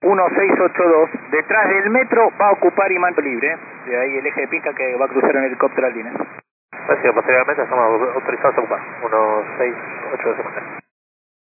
1682, detrás del metro va a ocupar y mando libre. De ahí el eje de pista que va a cruzar en helicóptero al línea. Gracias, posteriormente estamos autorizados a ocupar. 1682.